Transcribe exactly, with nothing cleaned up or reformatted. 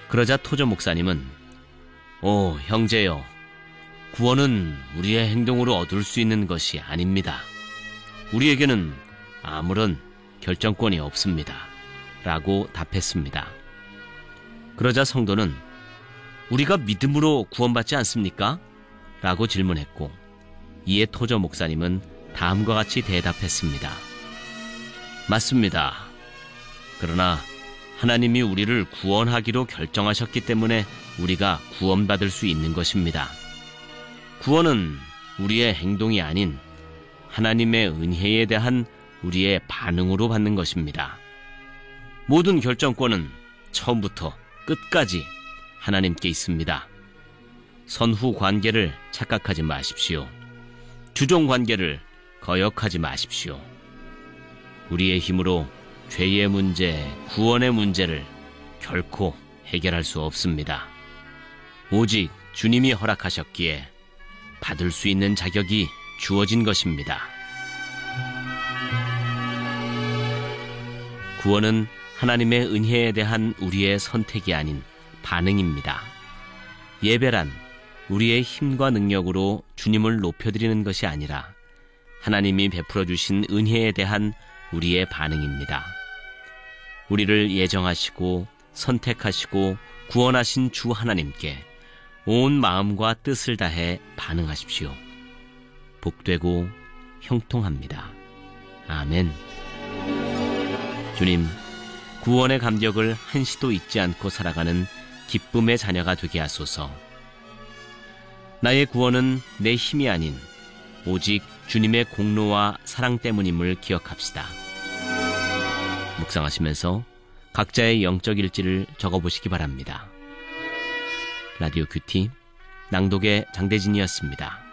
그러자 토저 목사님은 오, 형제여, 구원은 우리의 행동으로 얻을 수 있는 것이 아닙니다. 우리에게는 아무런 결정권이 없습니다. 라고 답했습니다. 그러자 성도는 우리가 믿음으로 구원받지 않습니까? 라고 질문했고, 이에 토저 목사님은 다음과 같이 대답했습니다. 맞습니다. 그러나 하나님이 우리를 구원하기로 결정하셨기 때문에 우리가 구원받을 수 있는 것입니다. 구원은 우리의 행동이 아닌 하나님의 은혜에 대한 우리의 반응으로 받는 것입니다. 모든 결정권은 처음부터 끝까지 하나님께 있습니다. 선후 관계를 착각하지 마십시오. 주종 관계를 거역하지 마십시오. 우리의 힘으로 죄의 문제, 구원의 문제를 결코 해결할 수 없습니다. 오직 주님이 허락하셨기에 받을 수 있는 자격이 주어진 것입니다. 구원은 하나님의 은혜에 대한 우리의 선택이 아닌 반응입니다. 예배란 우리의 힘과 능력으로 주님을 높여드리는 것이 아니라 하나님이 베풀어 주신 은혜에 대한 우리의 반응입니다. 우리를 예정하시고 선택하시고 구원하신 주 하나님께 온 마음과 뜻을 다해 반응하십시오. 복되고 형통합니다. 아멘. 주님, 구원의 감격을 한시도 잊지 않고 살아가는 기쁨의 자녀가 되게 하소서. 나의 구원은 내 힘이 아닌 오직 주님의 공로와 사랑 때문임을 기억합시다. 묵상하시면서 각자의 영적 일지를 적어보시기 바랍니다. 라디오 큐티 낭독의 장대진이었습니다.